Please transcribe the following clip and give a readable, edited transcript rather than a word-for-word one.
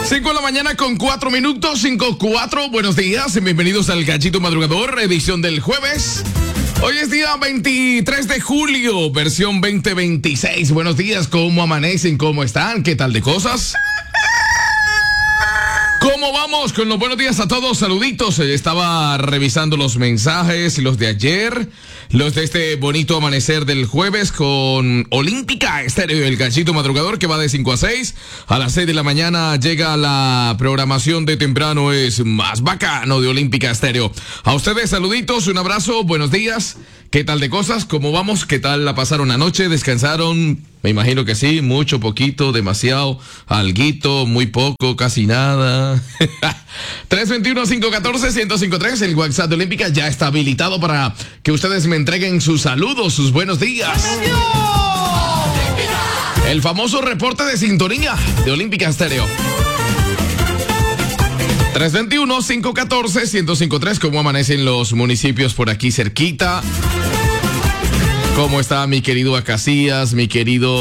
5 de la mañana con 4 minutos, 5:04. Buenos días y bienvenidos al Gallito Madrugador, edición del jueves. Hoy es día 23 de julio, versión 2026. Buenos días, ¿cómo amanecen? ¿Cómo están? ¿Qué tal de cosas? ¿Cómo vamos con los buenos días a todos? Saluditos. Estaba revisando los mensajes, los de ayer, los de este bonito amanecer del jueves con Olímpica Estéreo, el Gallito Madrugador que va de 5 a 6. A las 6 de la mañana llega la programación de temprano, es más bacano de Olímpica Estéreo. A ustedes saluditos, un abrazo, buenos días. ¿Qué tal de cosas? ¿Cómo vamos? ¿Qué tal la pasaron anoche? ¿Descansaron? Me imagino que sí, mucho, poquito, demasiado, alguito, muy poco, casi nada. 321-514-1053, el WhatsApp de Olímpica ya está habilitado para que ustedes me entreguen sus saludos, sus buenos días. El famoso reporte de sintonía de Olímpica Estéreo. 321-514-1053, ¿cómo amanecen los municipios por aquí cerquita? ¿Cómo está mi querido Acacias, mi querido